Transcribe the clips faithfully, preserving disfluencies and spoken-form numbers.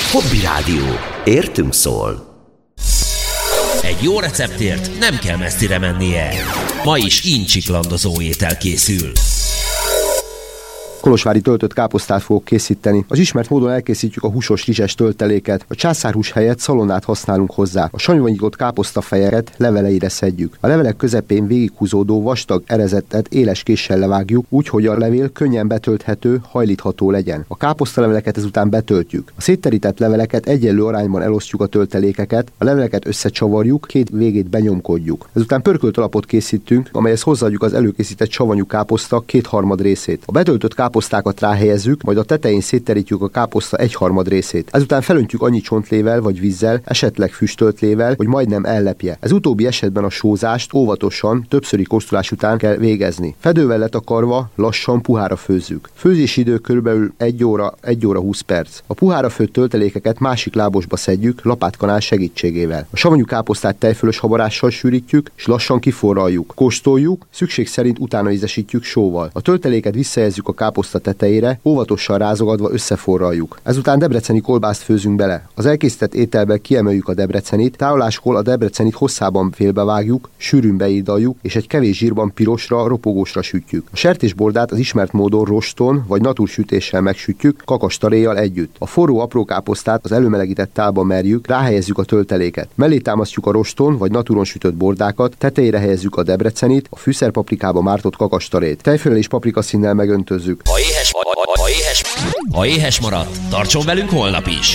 Hobby Rádió. Értünk szól. Egy jó receptért nem kell messzire mennie. Ma is incsiklandozó étel készül. Kolozsvári töltött káposztát fogok készíteni. Az ismert módon elkészítjük a húsos rizses tölteléket. A császárhús helyett szalonnát használunk hozzá. A sanyúban nyitott káposztafejeket leveleire szedjük. A levelek közepén végighúzódó vastag erezetet éles késsel levágjuk, úgy, hogy a levél könnyen betölthető, hajlítható legyen. A káposztaleveleket ezután betöltjük. A szétterített leveleket egyenlő arányban elosztjuk a töltelékeket, a leveleket összecsavarjuk, két végét benyomkodjuk. Ezután pörkölt alapot készítünk, amelyhez hozzáadjuk az előkészített savanyú káposzta kétharmad részét. A betöltött káposztákat ráhelyezzük, majd a tetején szétterítjük a káposzta egyharmad részét. Ezután felöntjük annyi csontlével vagy vízzel, esetleg füstöltlével, hogy majdnem ellepje. Ez utóbbi esetben a sózást óvatosan, többszöri kóstolás után kell végezni. Fedővel letakarva lassan puhára főzzük. Főzési idő körülbelül egy óra, egy óra húsz perc. A puhára főtt töltelékeket másik lábosba szedjük lapátkanál segítségével. A savanyú káposztát tejfölös habarással sűrítjük, és lassan kiforraljuk. Kóstoljuk, szükség szerint utána ízesítjük sóval. A tölteléket visszahelyezzük a káposzta tetejére, óvatosan rázogadva összeforraljuk. Ezután debreceni kolbászt főzünk bele. Az elkészített ételbe kiemeljük a debrecenyt, tároláskor a debrecenit hosszában félbevágjuk, sűrűn beédaljuk, és egy kevés zsírban pirosra, ropogósra sütjük. A sertésbordát az ismert módon roston vagy natursütéssel megsütjük, kakastaréllyal együtt. A forró apró káposztát az előmelegített tálba merjük, ráhelyezzük a tölteléket. Mellé támasztjuk a roston vagy naturon sütött bordákat, tetejére helyezzük a debrecenit, a fűszerpaprikába mártott kakastarét. Tejföllel és paprikaszínnel megöntözzük. Ha éhes, ha, ha, ha, éhes, ha éhes maradt, tartson velünk holnap is!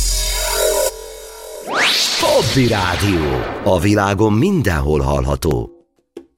Hobby Rádió. A világon mindenhol hallható.